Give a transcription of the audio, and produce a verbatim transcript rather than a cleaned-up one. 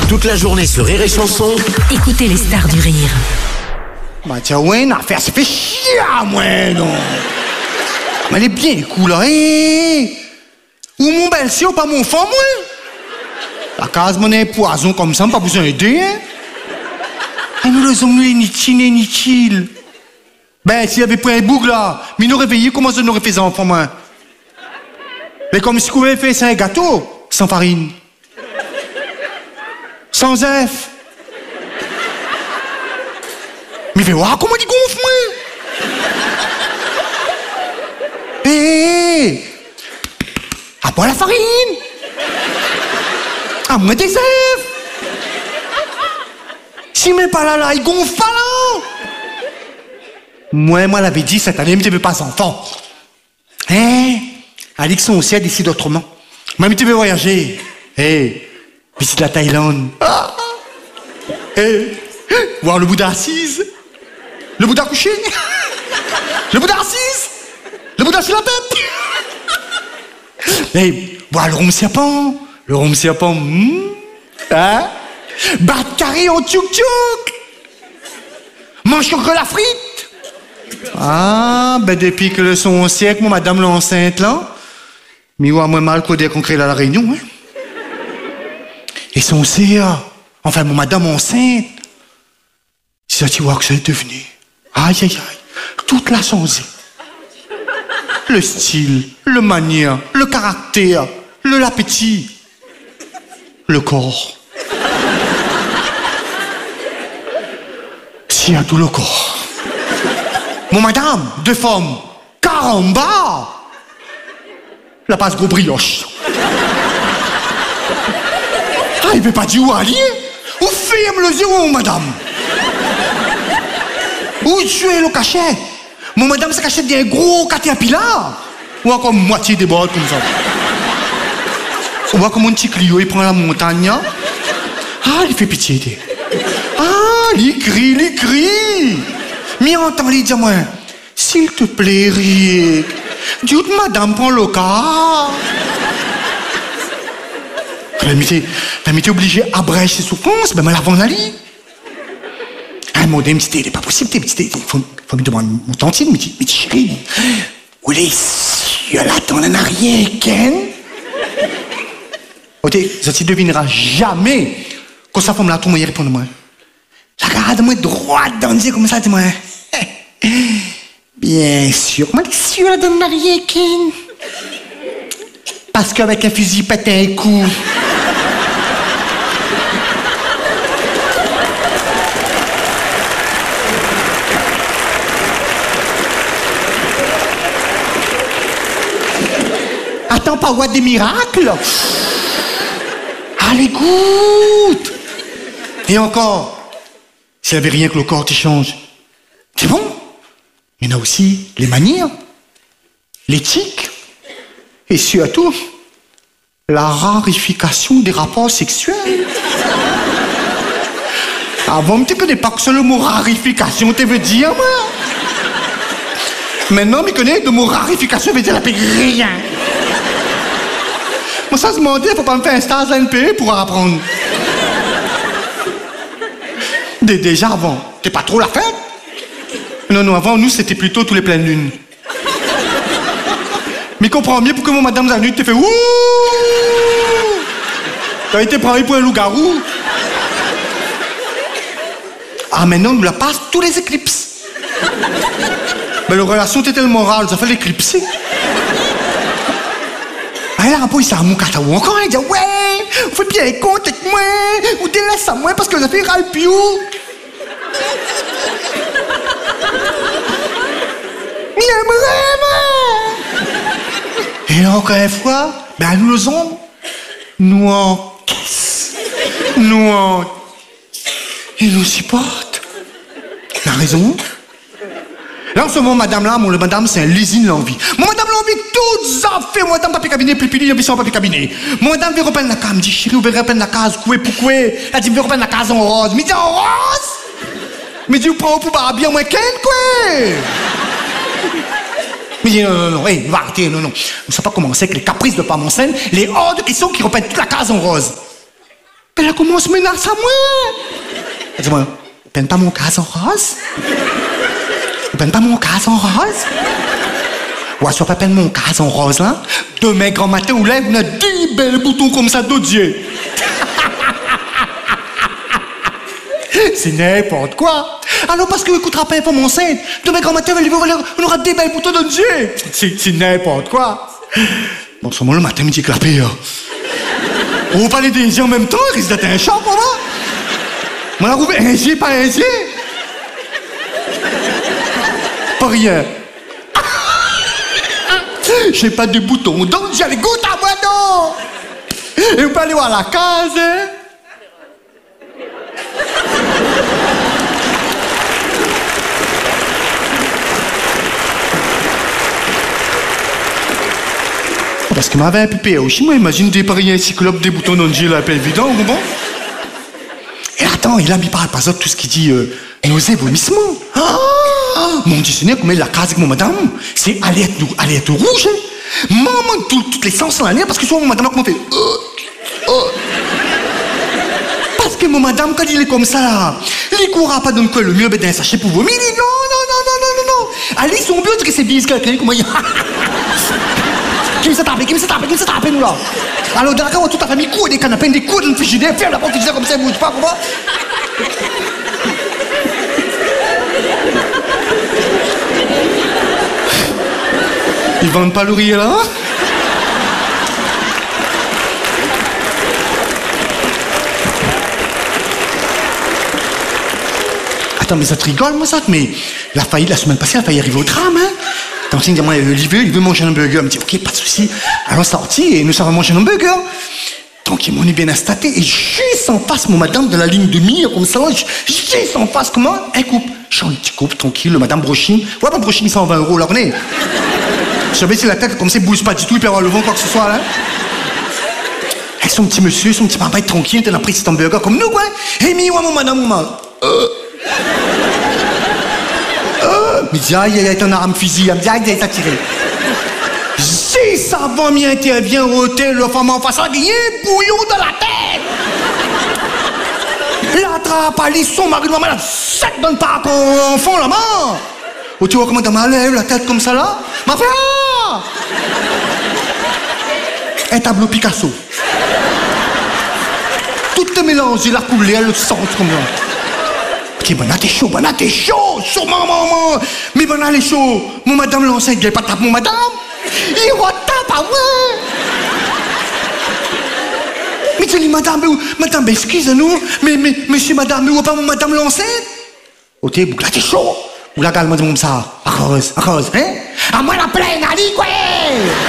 Toute la journée sur Rire et Chanson. Écoutez les stars du rire. Bah tiens, ouais, une affaire, ça fait chier, moi, non. Mais elle est bien cool, là, hé. Ou mon belle-sœur, ou pas mon femme, moi. La case, mon est poison comme ça, pas besoin d'aider, hein. Et nous, les hommes, nous, inutiles, inutiles. Ben, s'il avait pris un bouc, là, mais nous réveillés, comment ça nous aurait fait ça, enfant, moi? Mais comme si vous avait fait, c'est un gâteau, sans farine. Sans œuf. Mais fais voir comment il gonfle, moi. Hé hey, hey. À boire la farine. À moi des œufs. Si mais pas là, là, il gonfle pas là. Moi, moi, l'avais dit, cette année, je ne veux pas enfant. Hein? Alix, on aussi a décidé autrement. Moi, je veux voyager. Hé, hey. Visite la Thaïlande. Ah. Hey. Voir le Bouddha assise. Le Bouddha couché. Le Bouddha assise. Le Bouddha sur la tête. Hey, voir le rhum serpent. Le rhum serpent. Hmm. Hein? Bat carré en tchouk-tchouk. Mange que la frite. Ah, ben depuis que le son siècle, mon madame l'enceinte là. Mais ouais, moi mal codé qu'on crée là la réunion, hein. Et son C A, enfin mon madame enceinte, c'est ça tu vois que ça est devenu. Aïe aïe aïe, toute la changé. Le style, le manière, le caractère, le l'appétit, le corps. Si à tout le corps. Mon madame, deux femmes, caramba, la passe gros brioche. Ah, il peut pas dire où aller. Où ferme le zéro, madame. Où tu es le cachet. Mon madame se cachette d'un gros caterpillar. Ou encore moitié des bords comme ça. Ou encore mon petit Clio, il prend la montagne. Ah, il fait pitié. Ah, il crie, il crie. Mais entend, il dit à moi, s'il te plaît, Rick, dis que madame prend le cas. L'amitié, l'amitié obligée à brèche ses souffrances, ben, mais l'avant d'aller. Ah, mon dame, c'était, il pas possible, il faut, faut me demander mon tantine, mais tu, mais tu chérie, où les cieux là, dans en arrière, Ken? Ok, ça tu devineras jamais quand sa femme là, tout le monde répond de moi. La regarde-moi droite dans le comme ça, dis-moi. Bien sûr, moi, les cieux là, dans en arrière, Ken? Parce qu'avec un fusil, pète un coup. Attends, pas voir des miracles. Allez, goûte. Et encore, s'il n'y avait rien que le corps qui change, c'est bon. Il y en a aussi les manières, l'éthique, et surtout, la rarification des rapports sexuels. Avant, tu ne connais pas que c'est le mot rarification, tu veux dire, moi. Maintenant, tu connais le mot rarification, veut dire la paix rien. Moi, ça se demandait, faut pas me faire un stage à l'N P E pour apprendre. Déjà avant, t'es pas trop la fête? Non, non, avant, nous, c'était plutôt tous les pleines lunes. Mais comprends mieux pourquoi mon madame Zanut t'es fait ouh! T'as été pris pour un loup-garou. Ah, maintenant, on nous la passe tous les éclipses. Mais la relation était tellement rare, ça fait l'éclipser. Ah, là, un peu, il s'est à mon cataou encore, il dit ouais, vous faites bien compte avec moi, vous délaissez à moi parce que vous avez ras le piou. Il aimerait, moi. Et encore une fois, ben nous le hommes, nous encaissent, nous en... Ils nous supportent. La raison? Là, en ce moment, madame là, mon le madame, c'est un lésine l'envie. Mon madame l'envie, toutes affaires. Mon madame, papier cabinet, plipili, il y a papier cabinet. Mon madame veut repeindre la case. Me dit, chérie, vous verrez repeindre la case, coué pour coué. Elle dit, veut repeindre la case en rose. Me dit, en rose? Me dit, vous prenez pour barrer bien moins qu'elle, quoi. Me dit, non, non, non, hé, va arrêter, non, non. Vous ne savez pas comment c'est que les caprices de femme enceinte, les hors de question qui repeignent toute la case en rose. Elle a commencé à menacer à moi. Elle dit, moi, peine pas mon cas en rose. Peine pas mon cas en rose. Ouais, soit pas peine mon cas en rose, là. Demain, grand matin, ou lève, on a dix belles boutons comme ça d'odier. C'est n'importe quoi. Alors, parce que écoutera pas pour mon sein, demain, grand matin, on aura des belles boutons d'odier. C'est n'importe quoi. Bon, ce moment, le matin, il me dit que la paix, on va parler des Indiens en même temps, il risque d'être un choc, pour moi. On a trouvé Indien, pas Indien. Pas rien. J'ai pas de boutons, donc j'ai les gouttes à moi, non. Et vous pouvez aller voir la case, hein. Parce que m'avait un pupé aussi, moi, imagine des paris un cyclope, des boutons d'Angie, là, pas évident, vous bon? Et attends, il a mis par exemple tout ce qui dit euh, nausées, vomissements. Ah, mon Dieu Seigneur, comment la case avec mon madame, c'est alerte, alerte rouge, hein? Maman, tout, toutes les sens dans la nerf, parce que souvent, mon madame, comment fait? Euh, euh. Parce que mon madame, quand il est comme ça, là, il courra pas dans le col, le mieux, ben, d'un sachet pour vomir, il dit non, non, non, non, non, non, non. Allez, son but, que c'est bien, quelqu'un, comment il. Qui me s'est tapé, qui me s'est tapé, qui me s'est tapé, nous là. Alors, dans la cas, toute la famille court des canapés, des coups dans le frigidaire, ferme la porte frigidaire comme ça, il bouge pas, comment? Ils vendent pas l'ourrier là? Attends, mais ça te rigole, moi, ça? Mais la faillite, la semaine passée, la faillite arrive au drame, hein? Donc, il me dit, moi, il veut, il veut manger un burger. Il me dit, ok, pas de souci. Alors, on sortit et nous savons manger un burger. Donc, on est bien installé. Et juste en face, mon madame, de la ligne de mire, comme ça, juste en face, comment? Un couple. Je suis un petit couple, tranquille, le madame Brochine. Ouais, madame Brochine, cent vingt euros, là, on est. Je savais si la tête, comme ça, il bouge pas du tout, il peut avoir le vent, quoi que ce soit, là. Avec son petit monsieur, son petit papa, il est tranquille, il a pris son burger comme nous, quoi. Et mi, ouais, mon madame, mon madame. Euh. Il me dit, aïe, il a un arme fusil. Il me dit, aïe, il a tiré. Si ça va m'y intervient au hôtel, le femme en face, il y a un bouillon dans la tête. La trappe, Ali, son mari, maman, la sec dans le parc en fond, là, main. Oh, tu vois comment t'as mal la tête comme ça, là? Ma frère! Un tableau Picasso. Tout est mélangé, la couleur, le sang, comme ça. Ok, ben là, t'es chaud, ben là, t'es chaud, chaud, maman, mais ben là, elle est chaud. Mon madame l'enseigne, il pas tape mon madame. Il retape à moi. Mais tu dis, madame, madame, excusez-nous, mais, mais, monsieur, madame, mais où pas mon madame l'enseigne? Ok, là, t'es chaud. Ou la gale, moi, comme ça, à cause, à cause, hein? À moi, la plaine, allez, quoi!